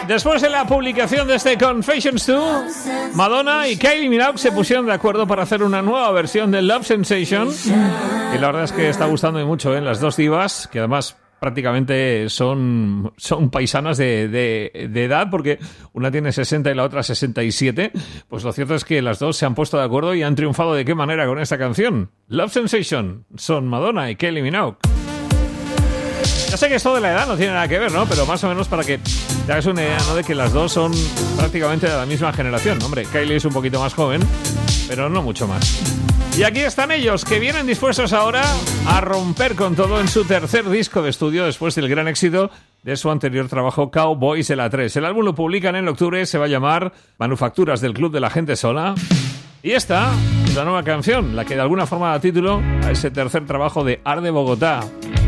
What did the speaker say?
Después de la publicación de este Confessions 2, Madonna y Kylie Minogue se pusieron de acuerdo para hacer una nueva versión de Love Sensation. Y la verdad es que está gustando mucho, las dos divas, que además prácticamente son paisanas de edad, porque una tiene 60 y la otra 67. Pues lo cierto es que las dos se han puesto de acuerdo y han triunfado de qué manera con esta canción. Love Sensation son Madonna y Kylie Minogue. Ya sé que esto de la edad no tiene nada que ver, ¿no? Pero más o menos para que te hagas una idea, ¿no? De que las dos son prácticamente de la misma generación. Hombre, Kylie es un poquito más joven, pero no mucho más. Y aquí están ellos, que vienen dispuestos ahora a romper con todo en su tercer disco de estudio después del gran éxito de su anterior trabajo Cowboys de la 3. El álbum lo publican en octubre, se va a llamar Manufacturas del Club de la Gente Sola. Y esta es la nueva canción, la que de alguna forma da título a ese tercer trabajo de Arde Bogotá.